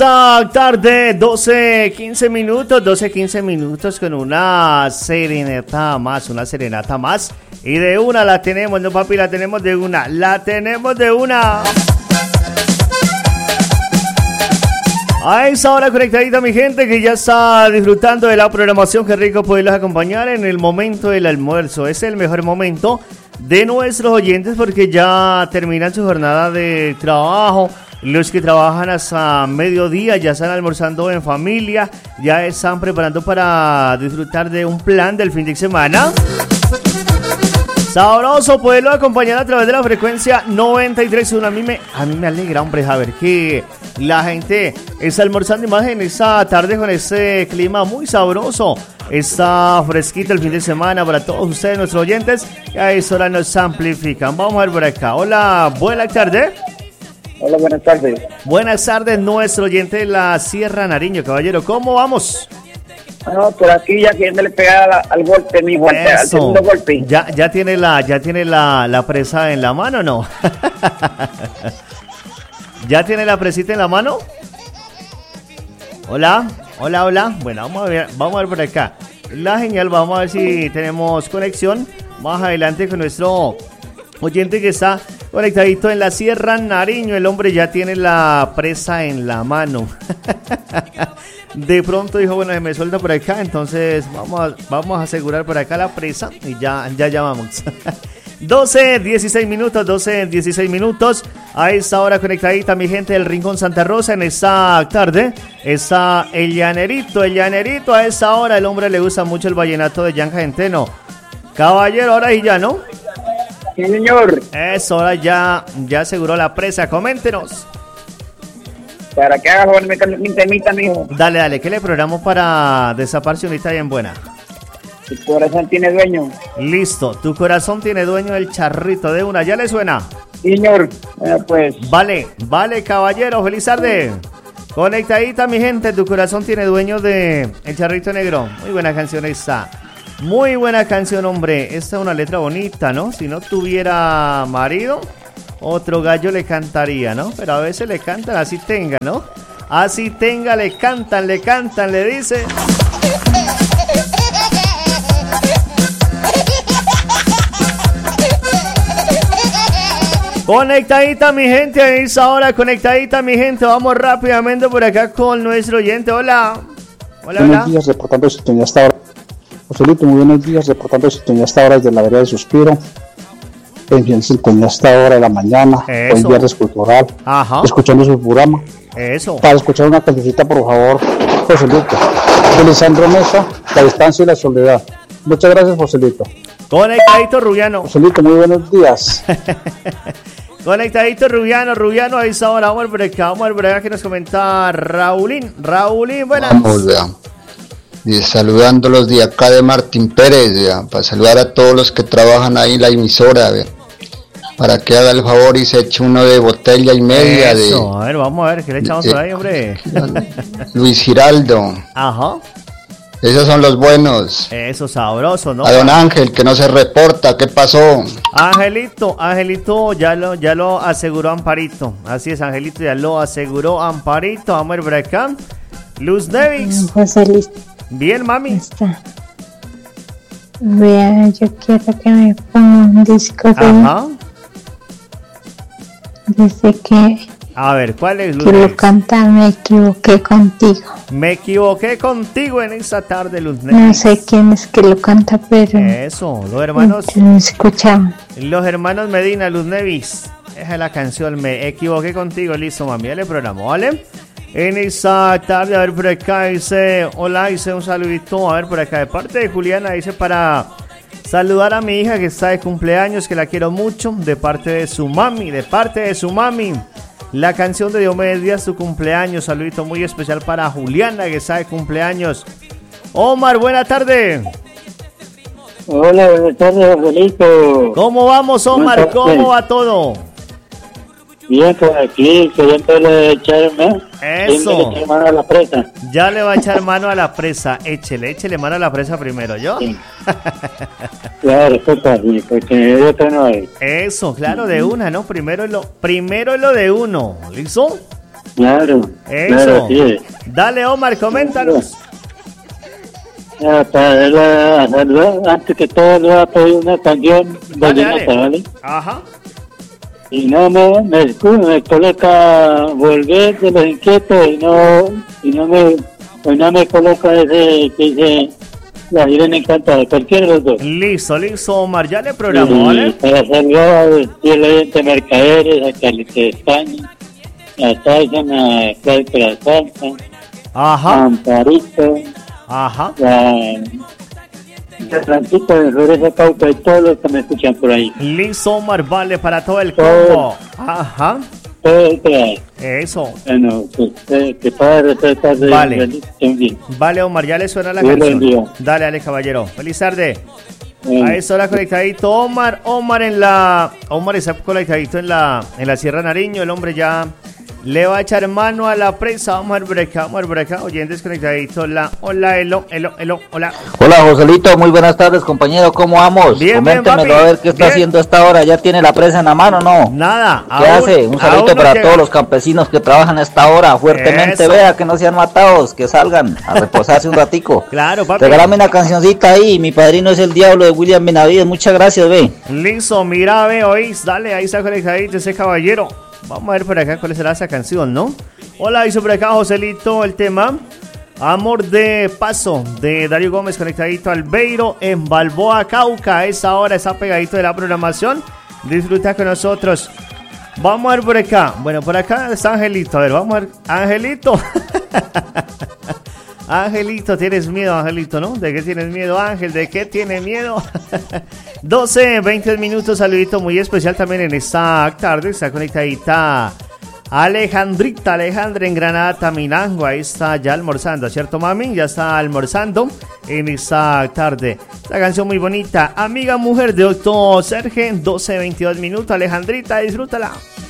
Tarde, 12, 15 minutos con una serenata más. Y de una la tenemos, no papi, la tenemos de una. A esa hora conectadita mi gente que ya está disfrutando de la programación. Qué rico poderlos acompañar en el momento del almuerzo. Es el mejor momento de nuestros oyentes porque ya terminan su jornada de trabajo. Los que trabajan hasta mediodía ya están almorzando en familia, ya están preparando para disfrutar de un plan del fin de semana. Sabroso poderlo acompañar a través de la frecuencia 93.1. A mí me alegra, hombre, saber que la gente está almorzando y más en esta tarde con este clima muy sabroso. Está fresquito el fin de semana para todos ustedes, nuestros oyentes, y a esa hora nos amplifican. Vamos a ver por acá. Hola, buenas tardes. Hola, buenas tardes. Buenas tardes, nuestro oyente de la Sierra Nariño, caballero. ¿Cómo vamos? No, por aquí ya queriéndole pegar al golpe, mi Juan, al segundo golpe. ¿Ya tiene la presa en la mano o no? ¿Ya tiene la presita en la mano? Hola. Bueno, vamos a ver por acá. La señal, vamos a ver si tenemos conexión más adelante con nuestro oyente que está conectadito en la Sierra Nariño. El hombre ya tiene la presa en la mano. De pronto dijo, bueno, se me suelta por acá, entonces vamos a asegurar por acá la presa y ya llamamos. 12:16 minutos. A esta hora conectadita mi gente del Rincón Santa Rosa. En esta tarde está el llanerito. A esta hora el hombre le gusta mucho el vallenato de Jan Centeno. Caballero, ahora y ya, ¿no? Sí, señor. Eso, ahora ya aseguró la presa. Coméntenos. Para que haga joven mi temita, mijo. Dale, ¿qué le programamos para destaparse unita bien buena? Tu corazón tiene dueño. Listo, tu corazón tiene dueño, el charrito de una. ¿Ya le suena? Sí, señor. Pues. Vale, caballero, feliz tarde. Conectadita mi gente, tu corazón tiene dueño de El Charrito Negro. Muy buena canción esta. Muy buena canción, hombre. Esta es una letra bonita, ¿no? Si no tuviera marido, otro gallo le cantaría, ¿no? Pero a veces le cantan, así tenga, ¿no? Así tenga, le cantan, le dice. Conectadita mi gente, a esa hora, conectadita mi gente. Vamos rápidamente por acá con nuestro oyente. Hola. Buenos días, reportando sintonía hasta ahora. Joselito, muy buenos días, reportando sintonía hasta ahora desde la vereda de Suspiro. En sintonía hasta hora de la mañana. Eso. Hoy viernes cultural. Ajá. Escuchando su programa. Eso. Para escuchar una cancioncita, por favor, Joselito. De Lisandro Mesa, La distancia y la soledad. Muchas gracias, Joselito. Conectadito, Rubiano. Joselito, muy buenos días. Conectadito, Rubiano, a esa hora. Vamos a ver por acá que nos comenta Raulín, buenas. Vamos, vean. Y saludándolos de acá de Martín Pérez, vean, para saludar a todos los que trabajan ahí en la emisora, vean, para que haga el favor y se eche uno de botella y media. Eso, a ver, vamos a ver, ¿qué le echamos por ahí, hombre? Luis Giraldo. Ajá. Esos son los buenos. Eso, sabroso, ¿no? A don Ángel, que no se reporta, ¿qué pasó? Angelito, ya lo aseguró Amparito. Así es, Angelito, ya lo aseguró Amparito. Vamos a ver por acá. Luz Nevis. Joselito. Bien, mami. Está. Vea, yo quiero que me ponga un disco de... Ajá. Desde que... A ver, ¿cuál es, Luz Quiero Nevis? cantar Me equivoqué contigo. Me equivoqué contigo en esta tarde, Luz Nevis. No sé quién es que lo canta, pero... Eso, los hermanos escuchamos. Medina, Luz Nevis. Esa es la canción, Me equivoqué contigo. Listo, mami, ya le programo, ¿vale? En esta tarde, a ver por acá dice, hola, dice un saludito, a ver por acá, de parte de Juliana, dice para saludar a mi hija que está de cumpleaños, que la quiero mucho, de parte de su mami, la canción de Diomedes Díaz, su cumpleaños, saludito muy especial para Juliana que está de cumpleaños. Omar, buena tarde. Hola, buenas tardes, Joselito. ¿Cómo vamos, Omar? ¿Cómo va todo? Bien, por aquí, queriéndole echarme. Eso. Echarle mano a la presa. Ya le va a echar mano a la presa. Échele mano a la presa primero, ¿yo? Sí. Claro, sí, porque de otra no hay. Eso, claro, de una, ¿no? Primero lo de uno, ¿listo? Claro, Eso. claro, sí. Dale, Omar, coméntanos. Antes que todo le voy a pedir una canción Dale, vallenata, dale. ¿vale? Ajá. Y no me coloca Volver de los Inquietos y no me coloca ese que dice La Irene Encantada, cualquiera de los dos. Listo, Omar, ya le programo, ¿vale? Para saludar a de Mercaderes, a Carlitos de España, a Tyson, a Claudia La Salsa, a Ajá, Amparito, ajá. a Francisco de Floreza Cauca y todos los que me escuchan por ahí. Listo, Omar, vale, para todo el Todo. combo. Ajá, Todo que eso. bueno, pues que padre estar de Vale. bien. Vale, Omar, ya le suena la Dios lo canción. bendiga. Dale, caballero. Feliz tarde. Bueno. A esta hora conectadito Omar está conectadito en la Sierra Nariño. El hombre ya le va a echar mano a la presa. Vamos a ver por acá. Oyentes conectaditos. Hola, hola. Hola, Joselito, muy buenas tardes, compañero, ¿cómo vamos? Bien, Coméntemelo, papi. a ver qué está Bien. haciendo a esta hora, ¿ya tiene la presa en la mano o no? Nada. ¿Qué hace? Un saludito para llega. todos los campesinos que trabajan a esta hora, fuertemente, Eso. vea, que no sean matados, que salgan a reposarse un ratico. Claro, papi. Regálame una cancioncita ahí, mi padrino es el Diablo de William Benavides, muchas gracias, ve. Listo, mira, ve, oís. Dale, ahí está conectadito ese caballero. Vamos a ver por acá cuál será esa canción, ¿no? Hola, hizo por acá Joselito el tema Amor de Paso de Darío Gómez conectadito al Beiro en Balboa, Cauca. A esa hora está pegadito de la programación. Disfruta con nosotros. Vamos a ver por acá. Bueno, por acá está Angelito. A ver, vamos a ver. Angelito. Angelito, tienes miedo, Angelito, ¿no? ¿De qué tienes miedo, Ángel? ¿De qué tiene miedo? 12, 20 minutos, saludito muy especial también en esta tarde. Está conectadita Alejandra en Granada, Taminango. Ahí está ya almorzando, ¿cierto, mami? Ya está almorzando en esta tarde. La canción muy bonita, Amiga Mujer de Otto Serge, 12, 22 minutos. Alejandrita, disfrútala.